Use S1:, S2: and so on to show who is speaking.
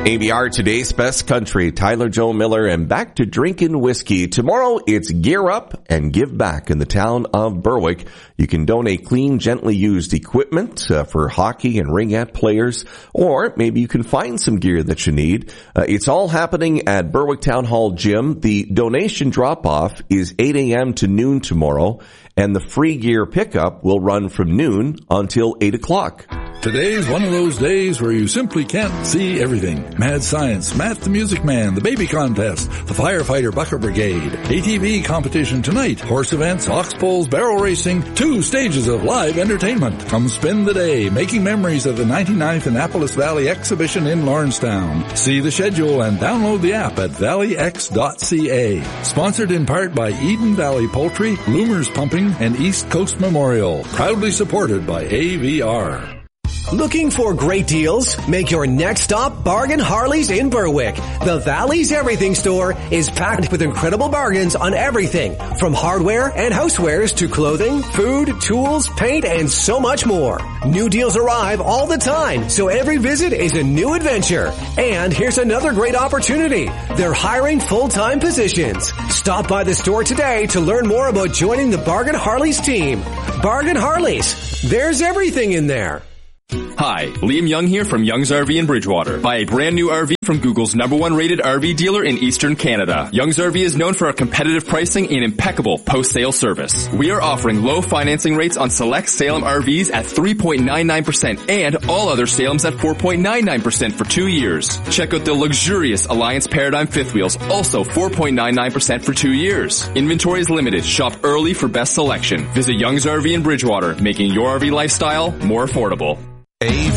S1: ABR, today's best country, Tyler Joe Miller, and back to drinking whiskey. Tomorrow, it's Gear Up and Give Back in the town of Berwick. You can donate clean, gently used equipment for hockey and ringette players, or maybe you can find some gear that you need. It's all happening at Berwick Town Hall Gym. The donation drop-off is 8 a.m. to noon tomorrow, and the free gear pickup will run from noon until 8 o'clock.
S2: Today's one of those days where you simply can't see everything. Mad Science, Matt the Music Man, the Baby Contest, the Firefighter Bucket Brigade, ATV competition tonight, horse events, ox pulls, barrel racing, 2 stages of live entertainment. Come spend the day making memories of the 99th Annapolis Valley Exhibition in Lawrencetown. See the schedule and download the app at valleyx.ca. Sponsored in part by Eden Valley Poultry, Loomers Pumping, and East Coast Memorial. Proudly supported by AVR.
S3: Looking for great deals? Make your next stop Bargain Harley's in Berwick. The Valley's Everything store is packed with incredible bargains on everything from hardware and housewares to clothing, food, tools, paint, and so much more. New deals arrive all the time, so every visit is a new adventure. And here's another great opportunity. They're hiring full-time positions. Stop by the store today to learn more about joining the Bargain Harley's team. Bargain Harley's. There's everything in there.
S4: Hi, Liam Young here from Young's RV in Bridgewater. Buy a brand new RV from Google's #1 rated RV dealer in Eastern Canada. Young's RV is known for our competitive pricing and impeccable post-sale service. We are offering low financing rates on select Salem RVs at 3.99% and all other Salems at 4.99% for 2 years. Check out the luxurious Alliance Paradigm fifth wheels, also 4.99% for 2 years. Inventory is limited. Shop early for best selection. Visit Young's RV in Bridgewater, making your RV lifestyle more affordable.